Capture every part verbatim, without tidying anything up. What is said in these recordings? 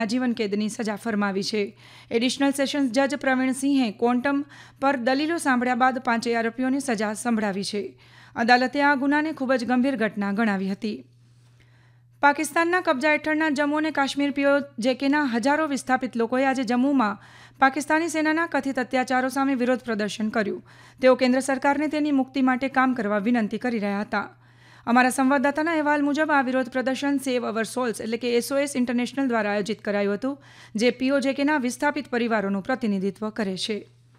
આજીવન કેદની સજા ફરમાવી છે। એડિશનલ સેશન્સ જજ પ્રવીણ સિંહે ક્વોન્ટમ પર દલીલો સાંભળ્યા બાદ પાંચેય આરોપીઓને સજા સંભળાવી છે। અદાલતે આ ગુનાને ખૂબ જ ગંભીર ઘટના ગણાવી હતી। પાકિસ્તાનના કબજા હેઠળના જમ્મુ અને કાશ્મીર પીઓજેકેના હજારો વિસ્થાપિત લોકોએ આજે જમ્મુમાં પાકિસ્તાની સેનાના કથિત અત્યાચારો સામે વિરોધ પ્રદર્શન કર્યું। તેઓ કેન્દ્ર સરકારને તેની મુક્તિ માટે કામ કરવા વિનંતી કરી રહ્યા હતા। અમારા સંવાદદાતાના અહેવાલ મુજબ આ વિરોધ પ્રદર્શન સેવ અવર સોલ્સ એટલે કે એસઓએસ ઇન્ટરનેશનલ દ્વારા આયોજિત કરાયું હતું, જે પીઓજેકેના વિસ્થાપિત પરિવારોનું પ્રતિનિધિત્વ કરે છે।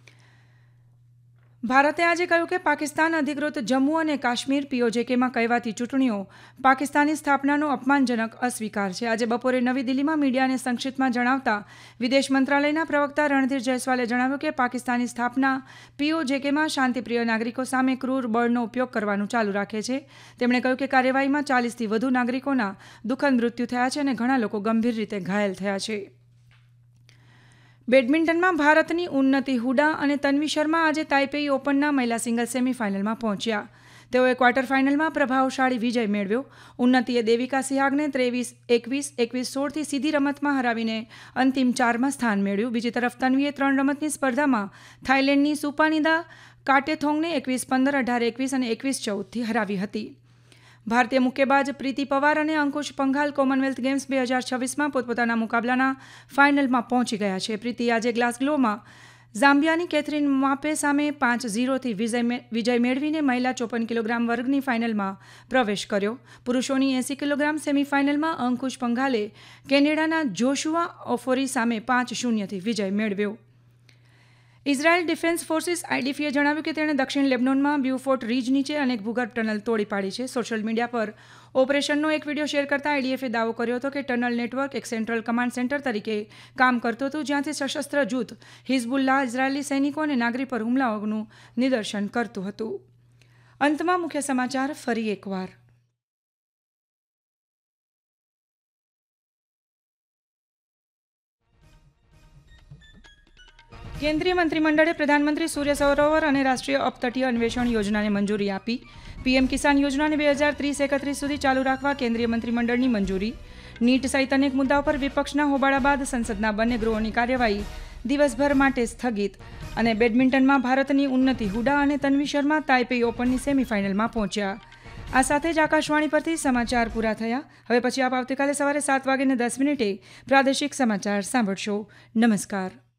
ભારતે આજે કહ્યું કે પાકિસ્તાન અધિકૃત જમ્મુ અને કાશ્મીર પીઓજેકેમાં કહેવાતી ચૂંટણીઓ પાકિસ્તાની સ્થાપનાનો અપમાનજનક અસ્વીકાર છે। આજે બપોરે નવી દિલ્હીમાં મીડિયાને સંક્ષિપ્તમાં જણાવતા વિદેશ મંત્રાલયના પ્રવક્તા રણધીર જયસ્વાલે જણાવ્યું કે પાકિસ્તાની સ્થાપના પીઓજેકેમાં શાંતિપ્રિય નાગરિકો સામે ક્રૂર બળનો ઉપયોગ કરવાનું ચાલુ રાખે છે। તેમણે કહ્યું કે કાર્યવાહીમાં ચાલીસથી વધુ નાગરિકોના દુઃખદ મૃત્યુ થયા છે અને ઘણા લોકો ગંભીર રીતે ઘાયલ થયા છે। બેડમિન્ટનમાં ભારતની ઉન્નતિ હુડા અને તન્વી શર્મા આજે તાઇપેઈ ઓપનના મહિલા સિંગલ્સ સેમીફાઇનલમાં પહોંચ્યા। તેઓએ ક્વાર્ટર ફાઇનલમાં પ્રભાવશાળી વિજય મેળવ્યો। ઉન્નતિએ દેવિકા સિહાગને ત્રેવીસ એકવીસ એકવીસ સોળથી સીધી રમતમાં હરાવીને અંતિમ ચારમાં સ્થાન મેળવ્યું। બીજી તરફ તન્વીએ ત્રણ રમતની સ્પર્ધામાં થાઇલેન્ડની સુપાનિદા કાટેથોંગને એકવીસ પંદર અઢાર એકવીસ અને એકવીસ ચૌદથી હરાવી હતી। ભારતીય મુક્કેબાજ પ્રીતિ પવાર અને અંકુશ પંઘાલ કોમનવેલ્થ ગેમ્સ બે હજાર છવ્વીસમાં પોતપોતાના મુકાબલાના ફાઇનલમાં પહોંચી ગયા છે। પ્રીતિ આજે ગ્લાસગોમાં ઝામ્બિયાની કેથરીન માપે સામે પાંચ ઝીરોથી વિજય વિજય મેળવીને મહિલા ચોપન કિલોગ્રામ વર્ગની ફાઇનલમાં પ્રવેશ કર્યો। પુરુષોની એંસી કિલોગ્રામ સેમીફાઇનલમાં અંકુશ પંઘાલે કેનેડાના જોશુઆ ઓફોરી સામે પાંચ શૂન્યથી વિજય મેળવ્યો। ઇઝરાયેલ ડિફેન્સ ફોર્સિસ આઈડીએફએ જણાવ્યું કે તેણે દક્ષિણ લેબનોનમાં બ્યુફોર્ટ રીજ નીચે અનેક ભૂગર્ભ ટનલ તોડી પાડી છે। સોશિયલ મીડિયા પર ઓપરેશનનો એક વિડીયો શેર કરતા આઈડીએફએ દાવો કર્યો હતો કે ટનલ નેટવર્ક એક સેન્ટ્રલ કમાન્ડ સેન્ટર તરીકે કામ કરતું હતું, જ્યાંથી સશસ્ત્ર જૂથ હિઝબુલ્લાહ ઇઝરાયેલી સૈનિકો અને નાગરિક પર હુમલાઓનું નિદર્શન કરતું હતું। અંતમાં મુખ્ય સમાચાર ફરી એકવાર। કેન્દ્રીય મંત્રીમંડળે પ્રધાનમંત્રી સૂર્ય સરોવર અને રાષ્ટ્રીય અપતટીય અન્વેષણ યોજનાને મંજૂરી આપી। પીએમ કિસાન યોજનાને બે હજાર ત્રીસ એકત્રીસ સુધી ચાલુ રાખવા કેન્દ્રીય મંત્રીમંડળની મંજૂરી। નીટ સહિત અનેક મુદ્દાઓ પર વિપક્ષના હોબાળા બાદ સંસદના બંને ગૃહોની કાર્યવાહી દિવસભર માટે સ્થગિત। અને બેડમિન્ટનમાં ભારતની ઉન્નતિ હુડા અને તન્વી શર્મા તાઇપેઈ ઓપનની સેમીફાઇનલમાં પહોંચ્યા। આ સાથે જ આકાશવાણી પરથી સમાચાર પૂરા થયા। હવે પછી આપ આવતીકાલે સવારે સાત વાગ્યે દસ મિનિટે પ્રાદેશિક સમાચાર સાંભળશો। નમસ્કાર।